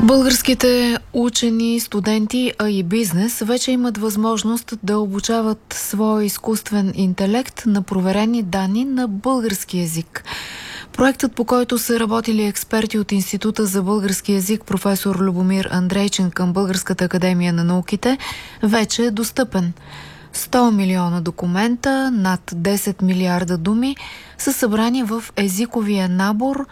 Българските учени, студенти, а и бизнес вече имат възможност да обучават своя изкуствен интелект на проверени данни на български език. Проектът, по който са работили експерти от Института за български език професор Любомир Андрейчин към Българската академия на науките, вече е достъпен. 100 милиона документа, над 10 милиарда думи са събрани в езиковия набор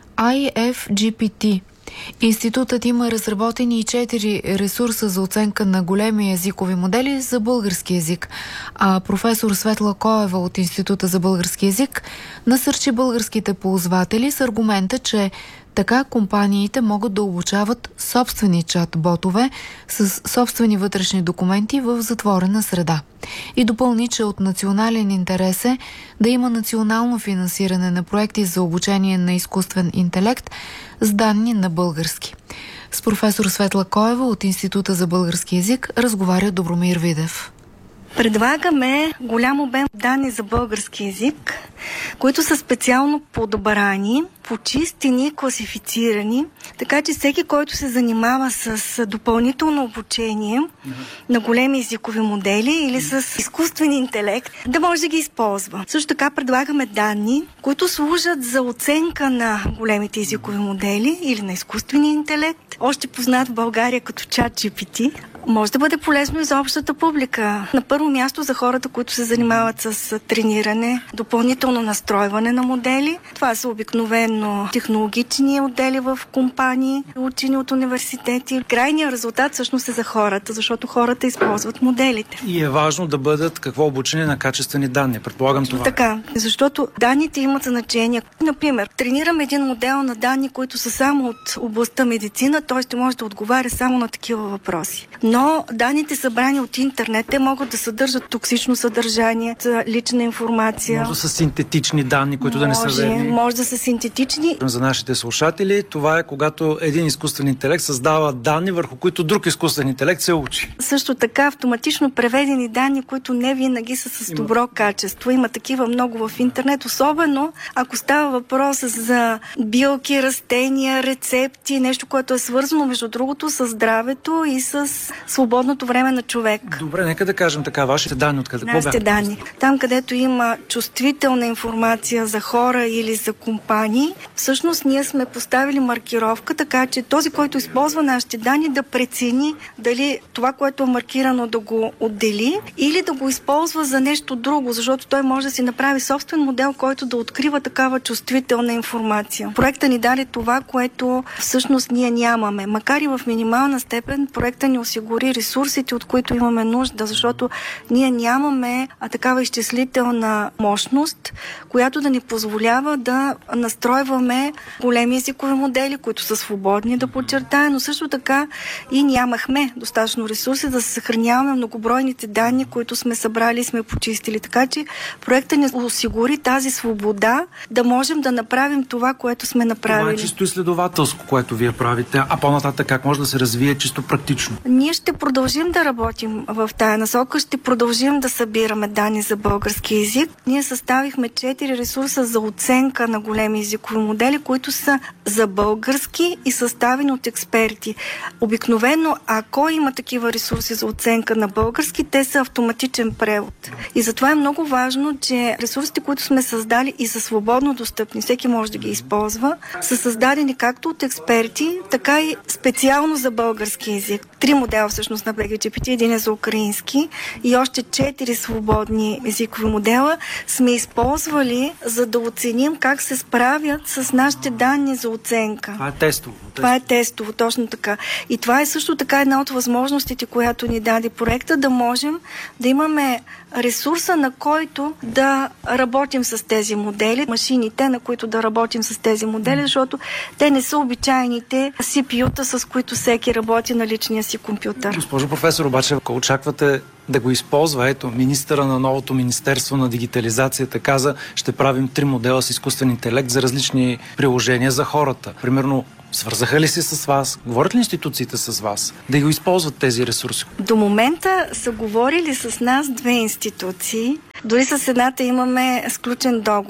IFGPT. Институтът има разработени и 4 ресурса за оценка на големи езикови модели за български език. А професор Светла Коева от Института за български език насърчи българските ползватели с аргумента, че така компаниите могат да обучават собствени чат-ботове с собствени вътрешни документи в затворена среда. И допълни, че от национален интерес е да има национално финансиране на проекти за обучение на изкуствен интелект с данни на български. С професор Светла Коева от Института за български език разговаря Добромир Видев. Предлагаме голям обем данни за български език, които са специално подбрани, почистени, класифицирани, така че всеки, който се занимава с допълнително обучение на големи езикови модели или с изкуствен интелект, да може да ги използва. Също така предлагаме данни, които служат за оценка на големите езикови модели или на изкуствения интелект, още познат в България като ChatGPT. Може да бъде полезно и за общата публика. На първо място за хората, които се занимават с трениране, допълнително настройване на модели. Това са обикновено технологични отдели в компании, учени от университети. Крайният резултат всъщност е за хората, защото хората използват моделите. И е важно да бъдат какво обучение на качествени данни. Предполагам това. Така, защото данните имат значение. Например, тренираме един модел на данни, които са само от областта медицина, т.е. ще може да отговаря само на такива въпроси. Но данните събрани от интернет, те могат да съдържат токсично съдържание, лична информация. Може да са синтетични данни, които да не са верни. Може да са синтетични. За нашите слушатели, това е когато един изкуствен интелект създава данни, върху които друг изкуствен интелект се учи. Също така автоматично преведени данни, които не винаги са с добро качество. Има такива много в интернет, особено ако става въпрос за билки, растения, рецепти, нещо, което е свързано, между другото, с здравето и с свободното време на човек. Добре, нека да кажем така, вашите данни откъде? Нашите данни. Там, където има чувствителна информация за хора или за компании, всъщност ние сме поставили маркировка, така че този, който използва нашите данни, да прецени дали това, което е маркирано, да го отдели или да го използва за нещо друго, защото той може да си направи собствен модел, който да открива такава чувствителна информация. Проекта ни даде това, което всъщност ние нямаме. Макар и в минимална степен, проекта ни осигури ресурсите, от които имаме нужда, защото ние нямаме такава изчислителна мощност, която да ни позволява да настройваме големи езикови модели, които са свободни, да подчертая, но също така и нямахме достатъчно ресурси да съхраняваме многобройните данни, които сме събрали и сме почистили. Така че проектът ни осигури тази свобода да можем да направим това, което сме направили. Това е чисто изследователско, което вие правите, а по-нататък как може да се развие чисто практично? Ние ще продължим да работим в тая насока, ще продължим да събираме данни за български език. Ние съставихме 4 ресурса за оценка на големи езикови модели, които са за български и съставени от експерти. Обикновено, ако има такива ресурси за оценка на български, те са автоматичен превод. И затова е много важно, че ресурсите, които сме създали и са свободно достъпни, всеки може да ги използва, са създадени както от експерти, така и специално за български език. 3 модела всъщност на BGPT, един е за украински и още 4 свободни езикови модела сме използвали, за да оценим как се справят с нашите данни за оценка. Това е тестово. Това е тестово, точно така. И това е също така една от възможностите, която ни даде проекта, да можем да имаме ресурса, на който да работим с тези модели, машините, на които да работим с тези модели, защото те не са обичайните CPU-та, с които всеки работи на личния си компютър. Госпожо професор, обаче, ако очаквате да го използва, ето, министъра на новото Министерство на дигитализацията каза, ще правим 3 модела с изкуствен интелект за различни приложения за хората. Примерно, свързаха ли се с вас? Говорят ли институциите с вас да го използват тези ресурси? До момента са говорили с нас 2 институции. Дори с едната имаме сключен договор.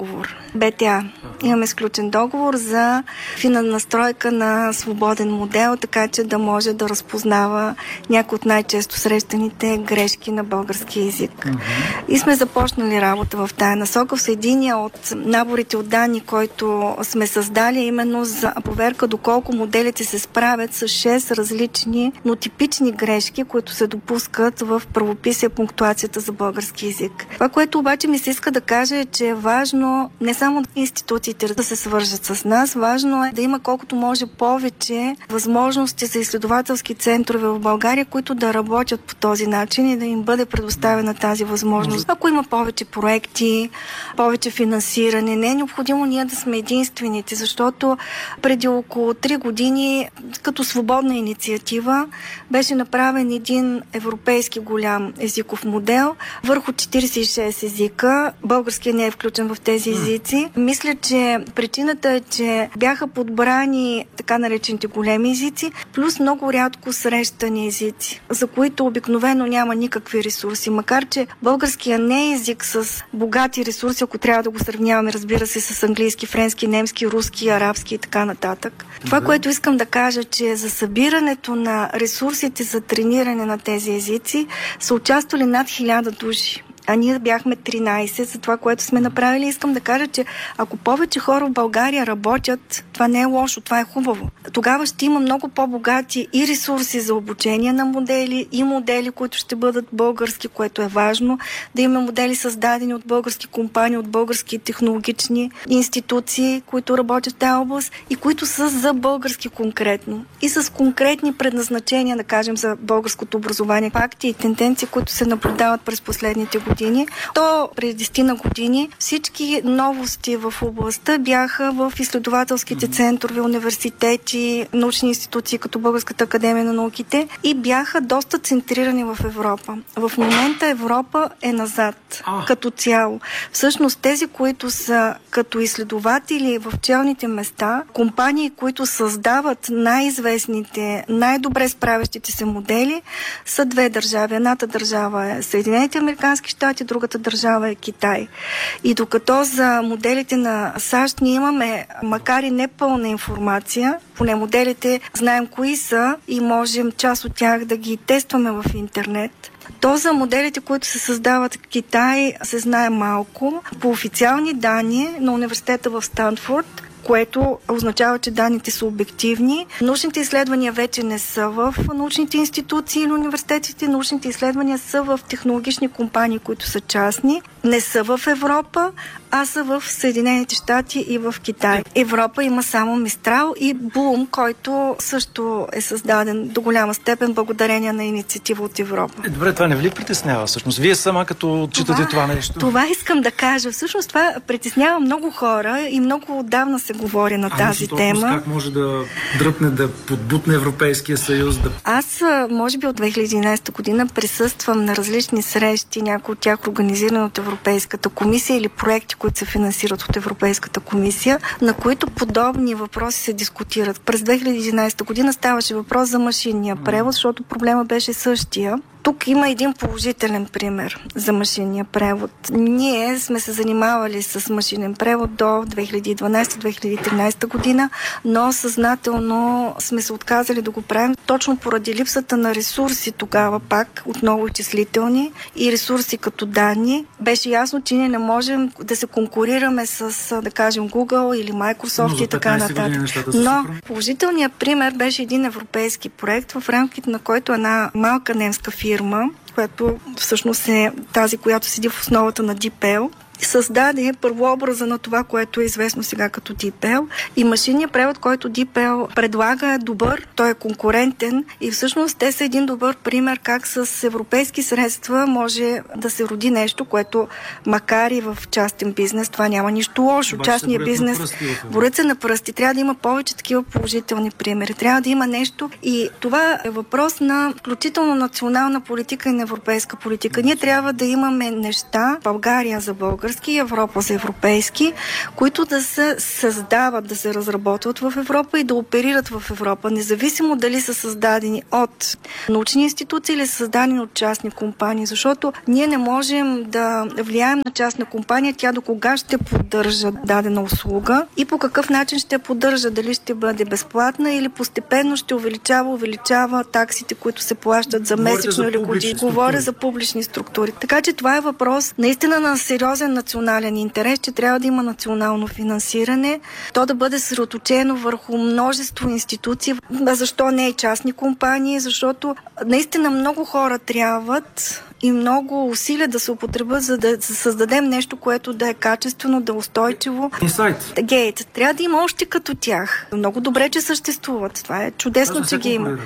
БТА. Имаме сключен договор за фина настройка на свободен модел, така че да може да разпознава някои от най-често срещаните грешки на български език. И сме започнали работа в тая насока. В единия от наборите от данни, който сме създали, именно за проверка доколко моделите се справят с 6 различни, но типични грешки, които се допускат в правописие и пунктуацията за български език. Това, което обаче ми се иска да кажа, е, че е важно не само институциите да се свържат с нас, важно е да има колкото може повече възможности за изследователски центрове в България, които да работят по този начин и да им бъде предоставена тази възможност. Ако има повече проекти, повече финансиране, не е необходимо ние да сме единствените, защото преди около 3 години като свободна инициатива беше направен един европейски голям езиков модел върху 46 езика. Българският не е включен в тези езици. Мисля, че причината е, че бяха подбрани така наречените големи езици, плюс много рядко срещани езици, за които обикновено няма никакви ресурси. Макар че българският не е език с богати ресурси, ако трябва да го сравняваме, разбира се, с английски, френски, немски, руски, арабски и така нататък. Това, което искам да кажа, че за събирането на ресурсите за трениране на тези езици са участвали над 1000 души. А ние бяхме 13 за това, което сме направили. Искам да кажа, че ако повече хора в България работят, това не е лошо, това е хубаво. Тогава ще има много по-богати и ресурси за обучение на модели, и модели, които ще бъдат български, което е важно. Да има модели създадени от български компании, от български технологични институции, които работят в тази област и които са за български конкретно. И с конкретни предназначения, да кажем, за българското образование. Факти и тенденции, които се наблюдават през последните години. То преди 10 години всички новости в областта бяха в изследователските центрове, университети, научни институции, като Българската академия на науките, и бяха доста центрирани в Европа. В момента Европа е назад като цяло. Всъщност тези, които са като изследователи в челните места, компании, които създават най-известните, най-добре справящите се модели, са 2 държави. Едната държава е Съединените американски щати, другата държава е Китай. И докато за моделите на САЩ ние имаме, макар и непълна информация, поне моделите знаем кои са и можем част от тях да ги тестваме в интернет, то за моделите, които се създават в Китай, се знае малко. По официални данни на университета в Станфорд, което означава, че данните са обективни. Научните изследвания вече не са в научните институции или университетите. Научните изследвания са в технологични компании, които са частни. Не са в Европа, а са в Съединените щати и в Китай. Европа има само Мистрал и Блум, който също е създаден до голяма степен благодарение на инициатива от Европа. Добре, това не ви ли притеснява всъщност? Вие сама като отчитате това нещо? Това искам да кажа. Всъщност това притеснява много хора и много отдавна се говори на тази тема. Как може да дръпне, да подбутне Европейския съюз? Аз, може би от 2011 година присъствам на различни срещи, някои от тях организирани от Европейската комисия или проекти, които се финансират от Европейската комисия, на които подобни въпроси се дискутират. През 2011 година ставаше въпрос за машинния превод, защото проблема беше същия. Тук има един положителен пример за машинния превод. Ние сме се занимавали с машинен превод до 2012-2013 година, но съзнателно сме се отказали да го правим точно поради липсата на ресурси тогава пак, отново числителни и ресурси като данни. Беше ясно, че ние не можем да се конкурираме с, да кажем, Google или Microsoft и така нататък. Но положителният пример беше един европейски проект, в рамките на който една малка немска фирма, която всъщност е тази, която седи в основата на DeepL, създаде първообраза на това, което е известно сега като DeepL, и машинният превод, който DeepL предлага, е добър, той е конкурентен и всъщност те са един добър пример как с европейски средства може да се роди нещо, което макар и в частен бизнес, това няма нищо лошо. Частният бизнес борят се на пръсти. Трябва да има повече такива положителни примери. Трябва да има нещо и това е въпрос на включително национална политика и на европейска политика. Ние трябва да имаме неща, България за българи, български, Европа за европейски, които да се създават, да се разработват в Европа и да оперират в Европа, независимо дали са създадени от научни институции или са създадени от частни компании, защото ние не можем да влияем на частна компания, тя до кога ще поддържа дадена услуга и по какъв начин ще поддържа, дали ще бъде безплатна или постепенно ще увеличава таксите, които се плащат за месечно или година. Говоря за публични структури. Така че това е въпрос наистина на сериозен национален интерес, че трябва да има национално финансиране, то да бъде съсредоточено върху множество институции. Защо не и частни компании? Защото наистина много хора трябват и много усилия да се употребят, за да създадем нещо, което да е качествено, да е устойчиво. Гейт. Трябва да има още като тях. Много добре, че съществуват. Това е чудесно, че ги има.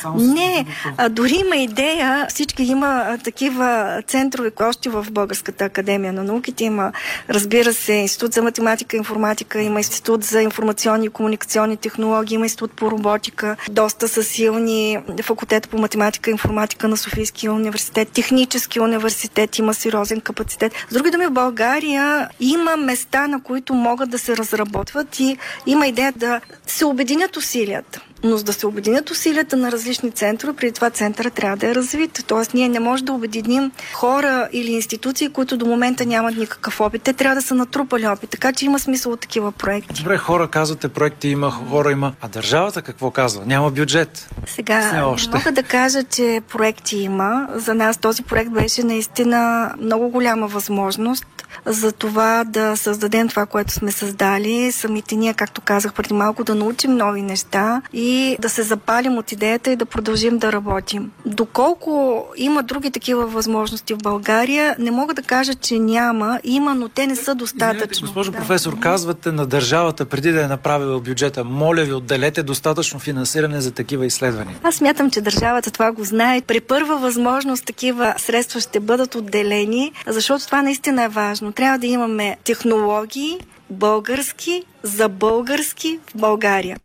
Не, дори има идея, всички има такива центрове, още в Българската академия на науките има, разбира се, Институт за математика и информатика, има Институт за информационни и комуникационни технологии, има Институт по роботика, доста са силни факултет по математика и информатика на Софийския университет, Технически университет има сериозен капацитет. С други думи, в България има места, на които могат да се разработват и има идея да се обединят усилията. Но за да се обединят усилията на различни центрове, преди това центъра трябва да е развит. Тоест ние не можем да обединим хора или институции, които до момента нямат никакъв опит. Те трябва да са натрупали опит, така че има смисъл от такива проекти. Добре, хора казвате, проекти има, хора има. А държавата какво казва? Няма бюджет. Сега мога да кажа, че проекти има. За нас този проект беше наистина много голяма възможност за това да създадем това, което сме създали. Самите ние, както казах преди малко, да научим нови неща и да се запалим от идеята и да продължим да работим. Доколко има други такива възможности в България, не мога да кажа, че няма. Има, но те не са достатъчно. Госпожо професор, казвате на държавата преди да е направила бюджета, моля ви, отделете достатъчно финансиране за такива изследвания. Аз смятам, че държавата това го знае. При първа възможност такива средства ще бъдат отделени, защото това наистина е важно. Трябва да имаме технологии, български, за български в България.